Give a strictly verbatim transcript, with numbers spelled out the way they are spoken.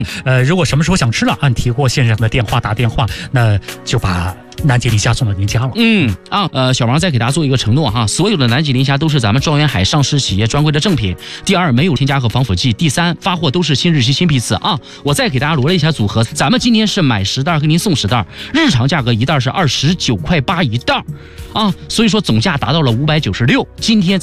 呃，如果什么时候想吃了，按提过线上的电话打电话，那就把南极磷虾送到您家了。 嗯啊，呃，小王再给大家做一个承诺哈，所有的南极磷虾都是咱们状元海上市企业专柜的正品。第二，没有添加和防腐剂。第三，发货都是新日期、新批次啊。我再给大家罗了一下组合，咱们今天是买十袋给您送十袋，日常价格一袋是二十九块八一袋啊，所以说总价达到了五百九十六。今天。